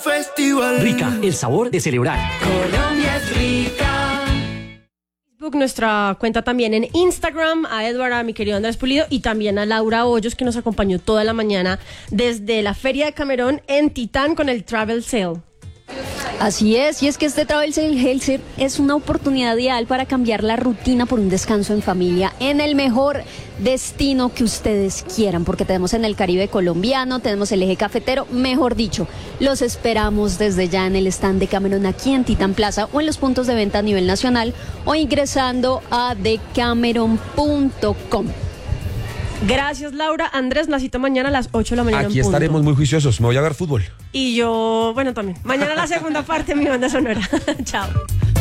festival. Rica, el sabor de celebrar. Colombia es rica. Nuestra cuenta también en Instagram, a Edward, a mi querido Andrés Pulido y también a Laura Hoyos, que nos acompañó toda la mañana desde la Feria de Camerón en Titán con el Travel Sale. Así es, y es que este Travel Sale Helser es una oportunidad ideal para cambiar la rutina por un descanso en familia en el mejor destino que ustedes quieran, porque tenemos en el Caribe colombiano, tenemos el eje cafetero, mejor dicho, los esperamos desde ya en el stand de Camerón aquí en Titán Plaza o en los puntos de venta a nivel nacional o ingresando a decameron.com. Gracias, Laura. Andrés, la cita mañana a las 8 de la mañana. Aquí estaremos muy juiciosos. Me voy a ver fútbol. Y yo, bueno, también. Mañana la segunda parte de mi banda sonora. Chao.